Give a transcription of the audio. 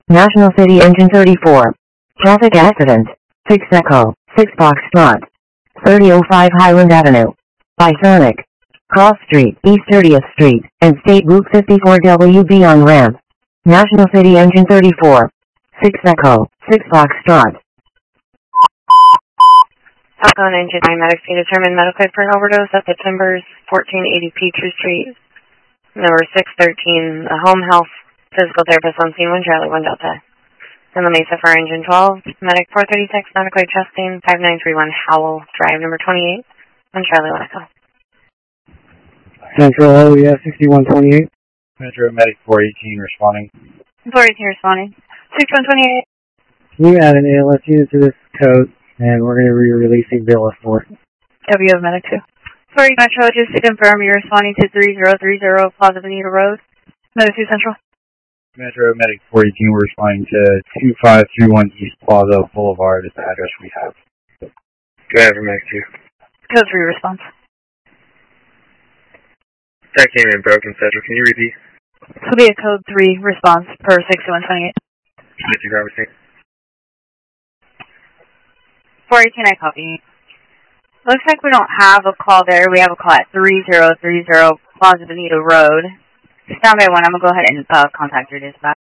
National City Engine 34. Traffic accident. 6 Echo, 6 Foxtrot. 3005 Highland Avenue. Bisonic. Cross Street, East 30th Street, and State Route 54 WB on ramp. National City Engine 34. 6 Echo, 6 Foxtrot. Falcon Engine 9 medics to determine medical for an overdose at the Timbers, 1480 Peachtree Street. Number 613, the home health physical therapist on scene 1 Charlie 1 Delta. And the Mesa for Engine 12, medic 436, medical aid testing, 5931 Howell Drive, number 28, 1 Charlie 1 Echo. Central OES 6128. Metro Medic 418 responding. 418 responding. 6128. Can you add an ALS unit to this code? And we're going to be releasing Bill S4. W of Medic 2. 418 Metro, just to confirm you're responding to 3030 Plaza Bonita Road. Medic 2 Central. Metro Medic 418, we're responding to 2531 East Plaza Boulevard is the address we have. Go ahead for Medic 2. Code 3 response. That came in broken, Central. Can you repeat? This will be a code 3 response per 6128. Medic 2, driver 6. 418, I copy. Looks like we don't have a call there. We have a call at 3030 Plaza Bonita Road. Stand by 1. I'm going to go ahead and contact your dispatch.